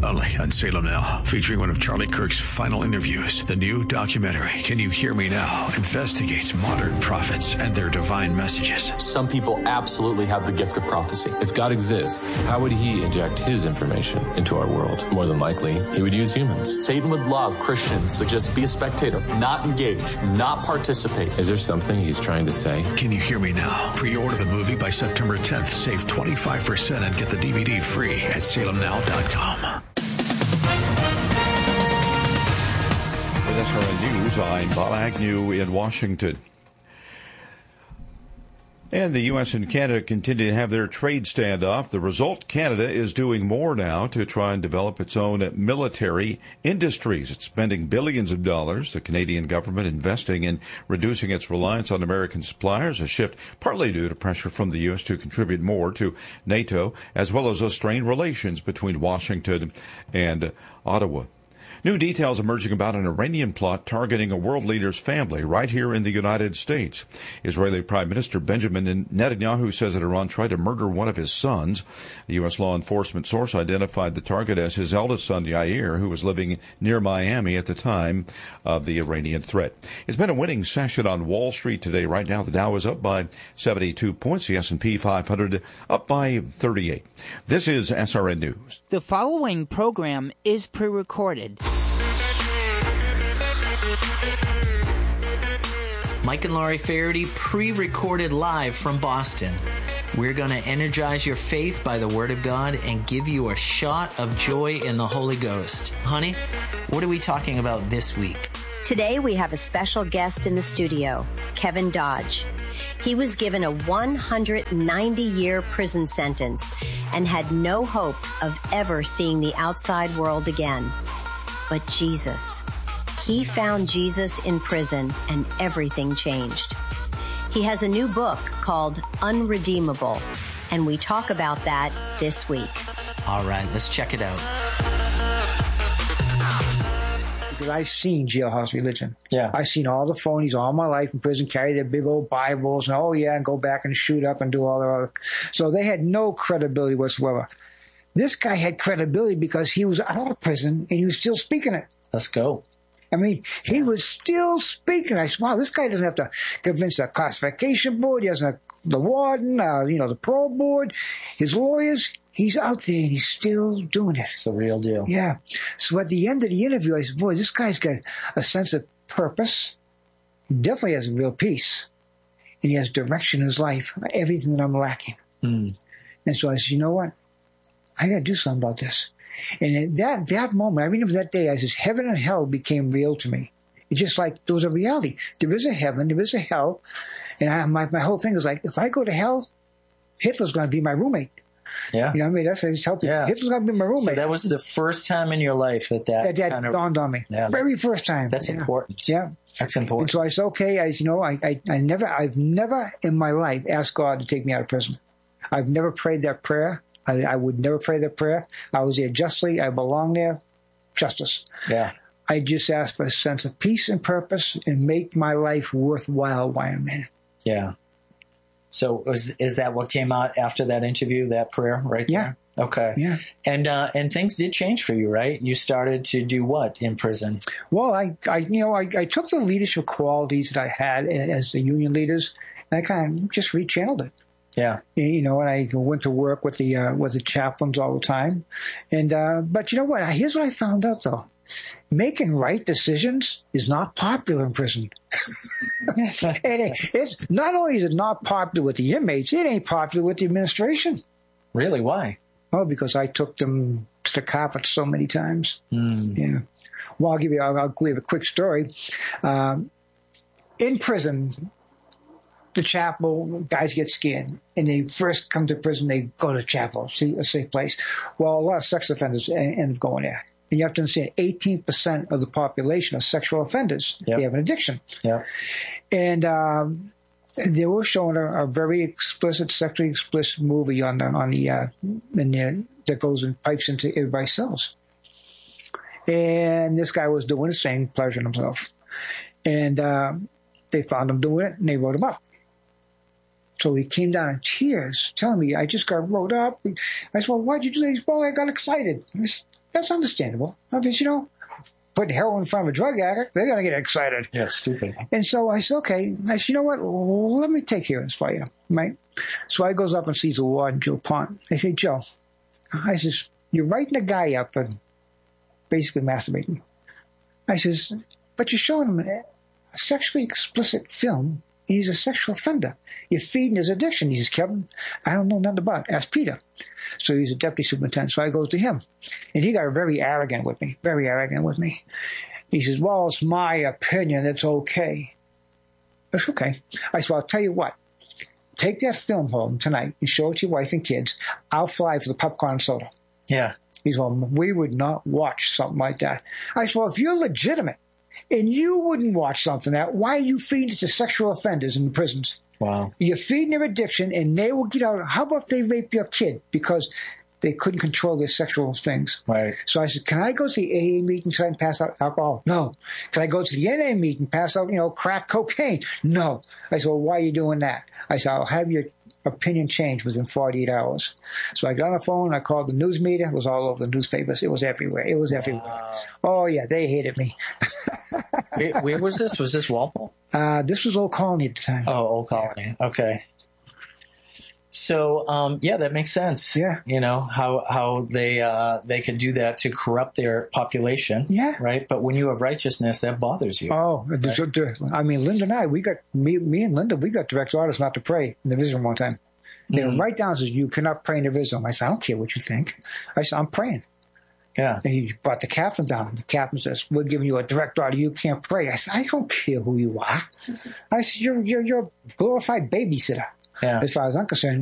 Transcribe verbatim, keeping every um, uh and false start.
Only on Salem Now, featuring one of Charlie Kirk's final interviews. The new documentary, Can You Hear Me Now?, investigates modern prophets and their divine messages. Some people absolutely have the gift of prophecy. If God exists, how would he inject his information into our world? More than likely, he would use humans. Satan would love Christians to just be a spectator, not engage, not participate. Is there something he's trying to say? Can You Hear Me Now? Pre-order the movie by September tenth. Save twenty-five percent and get the D V D free at salem now dot com. With S R N News, I'm Bob Agnew in Washington. And the U S and Canada continue to have their trade standoff. The result, Canada is doing more now to try and develop its own military industries. It's spending billions of dollars, the Canadian government investing in reducing its reliance on American suppliers, a shift partly due to pressure from the U S to contribute more to NATO, as well as strained relations between Washington and Ottawa. New details emerging about an Iranian plot targeting a world leader's family right here in the United States. Israeli Prime Minister Benjamin Netanyahu says that Iran tried to murder one of his sons. A U S law enforcement source identified the target as his eldest son, Yair, who was living near Miami at the time of the Iranian threat. It's been a winning session on Wall Street today. Right now, the Dow is up by seventy-two points. The S and P five hundred up by thirty-eight. This is S R N News. The following program is pre-recorded. Mike and Laurie Faherty pre-recorded live from Boston. We're going to energize your faith by the Word of God and give you a shot of joy in the Holy Ghost. Honey, what are we talking about this week? Today we have a special guest in the studio, Kevin Dodge. He was given a one hundred ninety year prison sentence and had no hope of ever seeing the outside world again. But Jesus... He found Jesus in prison, and everything changed. He has a new book called Unredeemable, and we talk about that this week. All right, let's check it out. Because I've seen jailhouse religion. Yeah. I've seen all the phonies all my life in prison carry their big old Bibles and, oh, yeah, and go back and shoot up and do all their other. So they had no credibility whatsoever. This guy had credibility because he was out of prison, and he was still speaking it. Let's go. I mean, he was still speaking. I said, wow, this guy doesn't have to convince the classification board. He doesn't have the warden, uh, you know, the parole board, his lawyers. He's out there and he's still doing it. It's the real deal. Yeah. So at the end of the interview, I said, boy, this guy's got a sense of purpose. He definitely has a real peace. And he has direction in his life, everything that I'm lacking. Mm. And so I said, you know what? I got to do something about this. And at that, that moment, I remember that day, I says, heaven and hell became real to me. It's just like there was a reality. There is a heaven, there is a hell. And I, my, my whole thing is like, if I go to hell, Hitler's going to be my roommate. Yeah. You know what I mean? That's how I tell people. Yeah. Hitler's going to be my roommate. So that was the first time in your life that that, that, that kind of dawned on me. Yeah, Very first time. That's yeah. important. Yeah. That's important. And so I said, okay, I, you know, I, I, I never, I've never in my life asked God to take me out of prison. I've never prayed that prayer. I, I would never pray that prayer. I was there justly. I belong there. Justice. Yeah. I just ask for a sense of peace and purpose and make my life worthwhile while I'm in. Yeah. So is, is that what came out after that interview, that prayer right yeah. there? Okay. Yeah. And uh, and things did change for you, right? You started to do what in prison? Well, I, I you know, I, I took the leadership qualities that I had as the union leaders, and I kind of just rechanneled it. Yeah. You know, and I went to work with the uh, with the chaplains all the time. And uh, but you know what? Here's what I found out, though. Making right decisions is not popular in prison. And it, it's not only is it not popular with the inmates, it ain't popular with the administration. Really? Why? Oh, because I took them to the carpet so many times. Mm. Yeah. Well, I'll give you, I'll, I'll give you a quick story. Um, in prison, the chapel guys get scared, and they first come to prison. They go to chapel, see a safe place. Well, a lot of sex offenders end up going there, and you have to understand, eighteen percent of the population are sexual offenders. Yep. They have an addiction. Yeah, and um, they were showing a, a very explicit, sexually explicit movie on the on the uh, in the, that goes and pipes into everybody's cells. And this guy was doing the same, pleasuring himself, and uh, they found him doing it, and they wrote him up. So he came down in tears, telling me, I just got wrote up. I said, well, why'd you do this? Well, I got excited. I said, That's understandable. I mean, you know, put heroin in front of a drug addict, they're going to get excited. Yeah, stupid. And so I said, okay. I said, you know what? Let me take care of this for you, right? So I goes up and sees the warden, Joe Pont. I say, Joe, I says, you're writing a guy up and basically masturbating. I says, but you're showing him a sexually explicit film. He's a sexual offender. You're feeding his addiction. He says, Kevin, I don't know nothing about it. Ask Peter. So he's a deputy superintendent. So I goes to him. And he got very arrogant with me, very arrogant with me. He says, well, it's my opinion. It's okay. It's okay. I said, well, I'll tell you what. Take that film home tonight and show it to your wife and kids. I'll fly for the popcorn and soda. Yeah. He's well, we would not watch something like that. I said, well, if you're legitimate and you wouldn't watch something like that, why are you feeding it to sexual offenders in the prisons? Wow. You're feeding their addiction and they will get out. How about if they rape your kid because they couldn't control their sexual things? Right. So I said, can I go to the A A meeting so I can pass out alcohol? No. Can I go to the N A meeting, pass out, you know, crack cocaine? No. I said, well, why are you doing that? I said, I'll have your opinion change within forty-eight hours. So I got on the phone, I called the news media. It was all over the newspapers. It was everywhere. It was everywhere. Wow. Oh, yeah, they hated me. where, where was this? Was this Walpole? Uh, this was Old Colony at the time. Oh, Old Colony. Okay. So, um, yeah, that makes sense. Yeah. You know, how how they uh, they can do that to corrupt their population. Yeah. Right? But when you have righteousness, that bothers you. Oh, right? I mean, Linda and I, we got, me, me and Linda, we got direct orders not to pray in the visitor one time. They mm-hmm. write down, says, you cannot pray in the visitor. I said, I don't care what you think. I said, I'm praying. Yeah. And he brought the captain down. The captain says, we're giving you a direct order. You can't pray. I said, I don't care who you are. I said, you're, you're, you're a glorified babysitter. Yeah. As far as I'm concerned.